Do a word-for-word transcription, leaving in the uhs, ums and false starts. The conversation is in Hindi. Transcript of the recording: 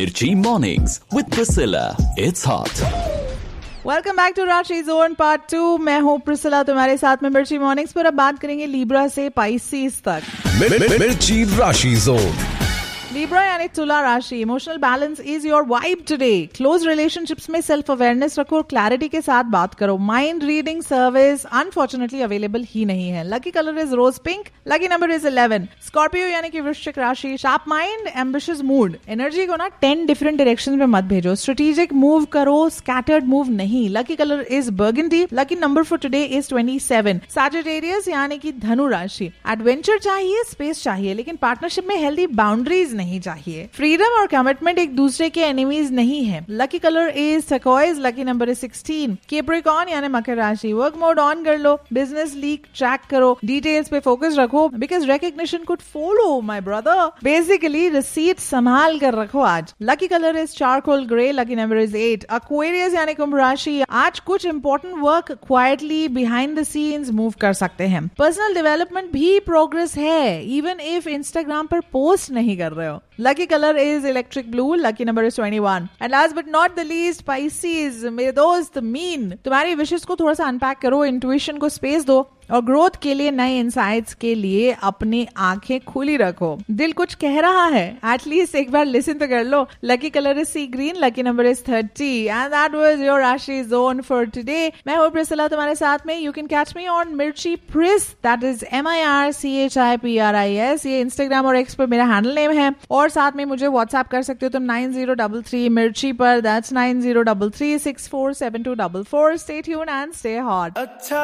Mirchi Mornings with Priscilla. It's hot. Welcome back to राशि जोन पार्ट टू। मैं हूँ प्रिसिला, तुम्हारे साथ में मिर्ची मॉर्निंग्स पर। अब बात करेंगे लिब्रा से पाइसेस तक। मिर्ची राशि जोन। लिब्रा यानी तुला राशि। Emotional balance is your vibe today. Close relationships में सेल्फ अवेयरनेस रखो और क्लैरिटी के साथ बात करो। Mind reading service unfortunately available ही नहीं है। Lucky colour is rose pink. Lucky number is eleven. Scorpio यानी कि वृश्चिक राशि। Sharp mind, ambitious mood. Energy को ना टेन डिफरेंट डायरेक्शन में मत भेजो। स्ट्रेटेजिक मूव करो, स्कैटर्ड मूव नहीं। Lucky colour is burgundy. Lucky number for today is twenty seven. Sagittarius यानी कि धनु राशि। एडवेंचर चाहिए, स्पेस चाहिए, लेकिन पार्टनरशिप में हेल्दी बाउंड्रीज नहीं चाहिए। फ्रीडम और कमिटमेंट एक दूसरे के एनिमीज नहीं है। Lucky colour is turquoise. Lucky number is sixteen. Capricorn यानी मकर राशि। वर्क मोड ऑन कर लो, बिजनेस लीक ट्रैक करो, डिटेल्स पे फोकस रखो, because recognition could follow my brother. Basically receipt संभाल कर रखो आज। Lucky colour is charcoal grey. Lucky number is eight. Aquarius यानी कुंभ राशि। आज कुछ important work quietly behind the scenes move कर सकते हैं। पर्सनल डेवलपमेंट भी प्रोग्रेस है, इवन इफ इंस्टाग्राम पर पोस्ट नहीं कर रहे हो। Lucky color is electric blue. Lucky number is twenty-one. And last but not the least, Pisces, मेरे दोस्त मीन। तुम्हारी विशेष को थोड़ा सा अनपैक करो, इंट्यूशन को स्पेस दो और ग्रोथ के लिए, नए इंसाइट्स के लिए अपनी आंखें खुली रखो। दिल कुछ कह रहा है, एटलीस्ट एक बार लिसन तो कर लो। Lucky colour is C green. Lucky number is thirty. And that was your राशि जोन फॉर टुडे। मैं हूँ प्रिसिला तुम्हारे साथ में। You can catch me on मिर्ची प्रिस, that is M I R C H I P R I S. ये इंस्टाग्राम और एक्स पर मेरा हैंडल नेम है। और साथ में मुझे व्हाट्सएप कर सकते हो तुम नाइन जीरो डबल थ्री मिर्ची पर। That's nine zero double three six four seven to double four. Stay tuned and stay hot.